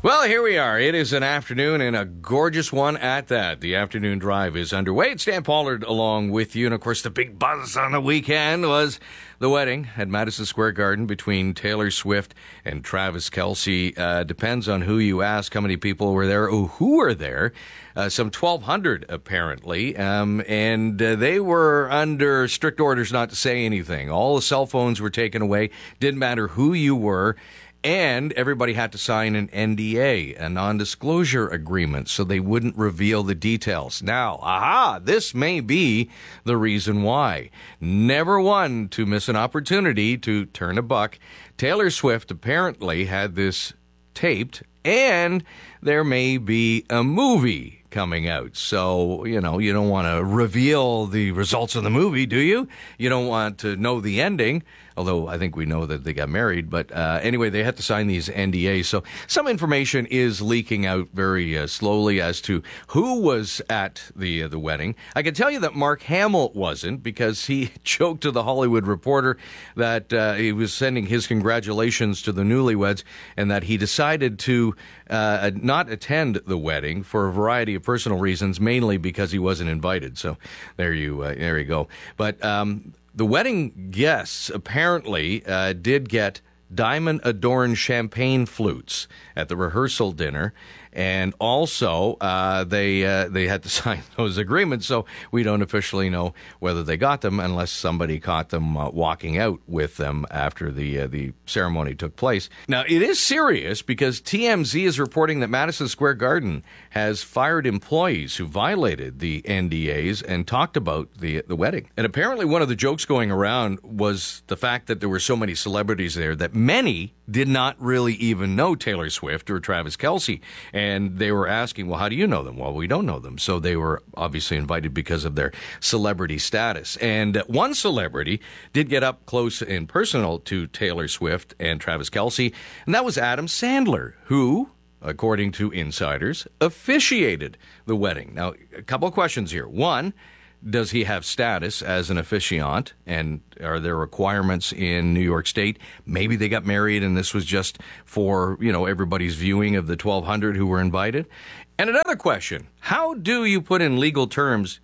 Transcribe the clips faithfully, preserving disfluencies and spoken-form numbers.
Well, here we are. It is an afternoon, and a gorgeous one at that. The afternoon drive is underway. It's Dan Pollard along with you. And, of course, the big buzz on the weekend was the wedding at Madison Square Garden between Taylor Swift and Travis Kelce. Uh, depends on who you ask, how many people were there, or who were there. Uh, some twelve hundred, apparently. Um, and uh, they were under strict orders not to say anything. All the cell phones were taken away. Didn't matter who you were. And everybody had to sign an N D A, a non-disclosure agreement, so they wouldn't reveal the details. Now, aha, this may be the reason why. Never one to miss an opportunity to turn a buck. Taylor Swift apparently had this taped, and there may be a movie coming out. So, you know, you don't want to reveal the results of the movie, do you? You don't want to know the ending, although I think we know that they got married. But uh, anyway, they had to sign these N D As. So some information is leaking out very uh, slowly as to who was at the uh, the wedding. I can tell you that Mark Hamill wasn't, because he joked to the Hollywood Reporter that uh, he was sending his congratulations to the newlyweds, and that he decided to uh, not attend the wedding for a variety of personal reasons, mainly because he wasn't invited. So there you uh, there you go. But um, the wedding guests apparently uh, did get diamond-adorned champagne flutes at the rehearsal dinner, and also uh, they uh, they had to sign those agreements, so we don't officially know whether they got them unless somebody caught them uh, walking out with them after the uh, the ceremony took place. Now, it is serious, because T M Z is reporting that Madison Square Garden has fired employees who violated the N D As and talked about the the wedding. And apparently one of the jokes going around was the fact that there were so many celebrities there that many did not really even know Taylor Swift or Travis Kelce. And they were asking, well, how do you know them? Well, we don't know them. So they were obviously invited because of their celebrity status. And one celebrity did get up close and personal to Taylor Swift and Travis Kelce, and that was Adam Sandler, who, according to insiders, officiated the wedding. Now, a couple of questions here. One, does he have status as an officiant, and are there requirements in New York State? Maybe they got married and this was just for, you know, everybody's viewing of the twelve hundred who were invited. And another question, how do you put in legal terms?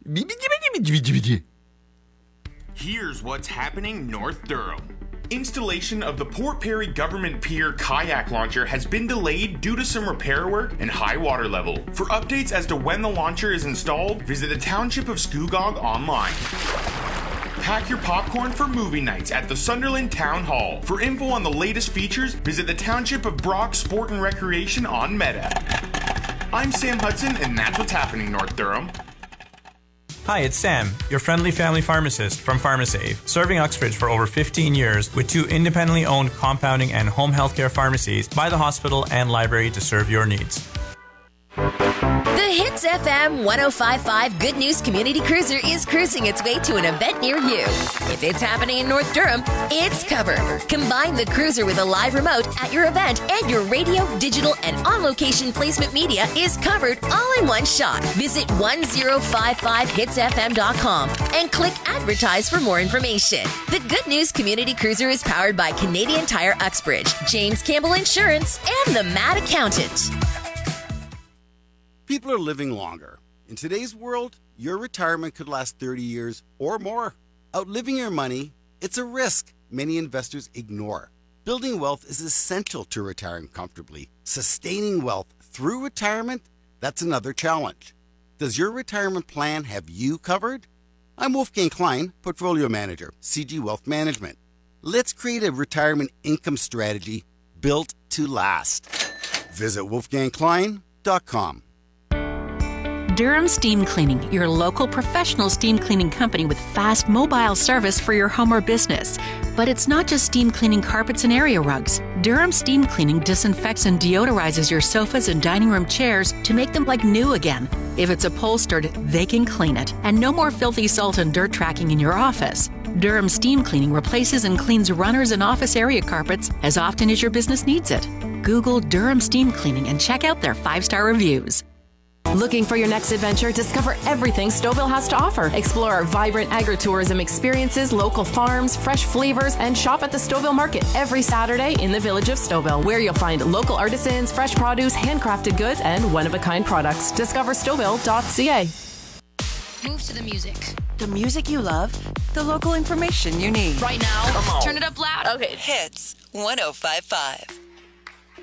Here's what's happening North Durham. Installation of the Port Perry Government Pier kayak launcher has been delayed due to some repair work and high water level. For updates as to when the launcher is installed, visit the Township of Scugog online. Pack your popcorn for movie nights at the Sunderland Town Hall. For info on the latest features, visit the Township of Brock Sport and Recreation on Meta. I'm Sam Hudson, and that's what's happening North Durham. Hi, it's Sam, your friendly family pharmacist from PharmaSave, serving Uxbridge for over fifteen years with two independently owned compounding and home healthcare pharmacies by the hospital and library to serve your needs. The Hits F M one oh five point five Good News Community Cruiser is cruising its way to an event near you. If it's happening in North Durham, it's covered. Combine the cruiser with a live remote at your event, and your radio, digital, and on-location placement media is covered all in one shot. Visit ten fifty-five hits f m dot com and click Advertise for more information. The Good News Community Cruiser is powered by Canadian Tire Uxbridge, James Campbell Insurance, and the Mad Accountant. People are living longer. In today's world, your retirement could last thirty years or more. Outliving your money, it's a risk many investors ignore. Building wealth is essential to retiring comfortably. Sustaining wealth through retirement, that's another challenge. Does your retirement plan have you covered? I'm Wolfgang Klein, Portfolio Manager, C G Wealth Management. Let's create a retirement income strategy built to last. Visit wolfgang klein dot com. Durham Steam Cleaning, your local professional steam cleaning company with fast mobile service for your home or business. But it's not just steam cleaning carpets and area rugs. Durham Steam Cleaning disinfects and deodorizes your sofas and dining room chairs to make them like new again. If it's upholstered, they can clean it. And no more filthy salt and dirt tracking in your office. Durham Steam Cleaning replaces and cleans runners and office area carpets as often as your business needs it. Google Durham Steam Cleaning and check out their five-star reviews. Looking for your next adventure? Discover everything Stouffville has to offer. Explore our vibrant agritourism experiences, local farms, fresh flavors, and shop at the Stouffville Market every Saturday in the village of Stouffville, where you'll find local artisans, fresh produce, handcrafted goods, and one-of-a-kind products. Discover stouffville dot c a. Move to the music. The music you love, the local information you need. Right now. Turn it up loud. Okay. Hits one oh five point five.